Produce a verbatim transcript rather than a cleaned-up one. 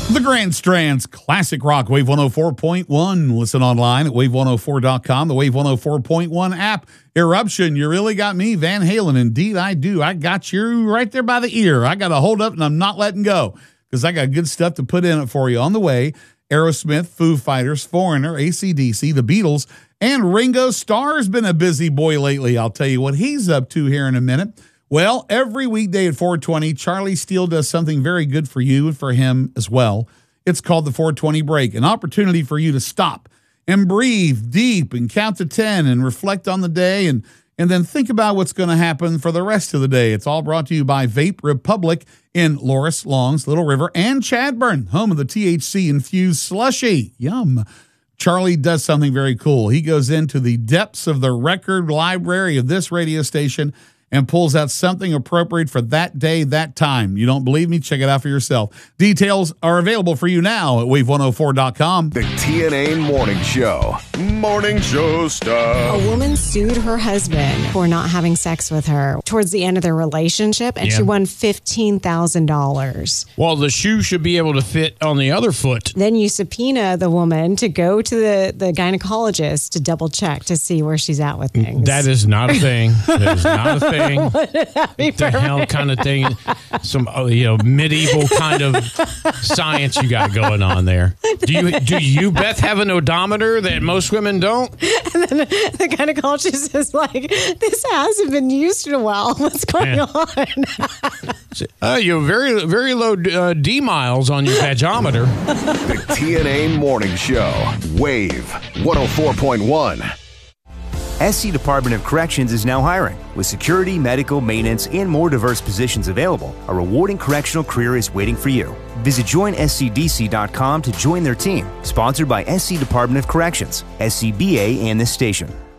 The Grand Strand's Classic Rock, Wave one oh four point one. Listen online at wave one oh four dot com, the Wave one oh four point one app. Eruption, you really got me, Van Halen. Indeed, I do. I got you right there by the ear. I got to hold up, and I'm not letting go because I got good stuff to put in it for you. On the way, Aerosmith, Foo Fighters, Foreigner, A C D C, The Beatles, and Ringo Starr's been a busy boy lately. I'll tell you what he's up to here in a minute. Well, every weekday at four twenty, Charlie Steele does something very good for you and for him as well. It's called the four twenty Break, an opportunity for you to stop and breathe deep and count to ten and reflect on the day and, and then think about what's going to happen for the rest of the day. It's all brought to you by Vape Republic in Loris, Longs, Little River, and Chadburn, home of the T H C-infused slushy. Yum. Charlie does something very cool. He goes into the depths of the record library of this radio station and pulls out something appropriate for that day, that time. You don't believe me? Check it out for yourself. Details are available for you now at wave one oh four dot com. The T N A Morning Show. Morning Show stuff. A woman sued her husband for not having sex with her towards the end of their relationship, and Yeah. she won fifteen thousand dollars. Well, the shoe should be able to fit on the other foot. Then you subpoena the woman to go to the, the gynecologist to double check to see where she's at with things. That is not a thing. That is not a thing. Be The hell kind of thing. Some uh, you know medieval kind of science you got going on there. Do you do you Beth have an odometer that most women don't? And then the gynecologist is like, this hasn't been used in a while. What's going Yeah. on? Uh, you have very very low uh, D miles on your vagometer. The T N A Morning Show. Wave one oh four point one. S C Department of Corrections is now hiring. With security, medical, maintenance, and more diverse positions available, a rewarding correctional career is waiting for you. Visit join S C D C dot com to join their team. Sponsored by S C Department of Corrections, S C B A, and this station.